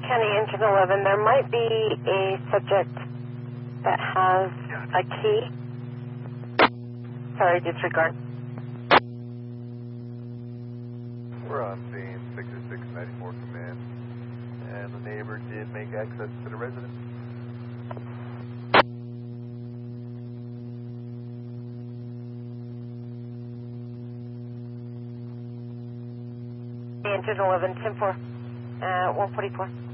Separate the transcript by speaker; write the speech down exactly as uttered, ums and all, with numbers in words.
Speaker 1: County Engine eleven, there might be a subject that has a key. Sorry, disregard.
Speaker 2: We're on scene, six oh six ninety-four command, and the neighbor did make access to the residence.
Speaker 1: Engine eleven, ten four, uh, one forty-four.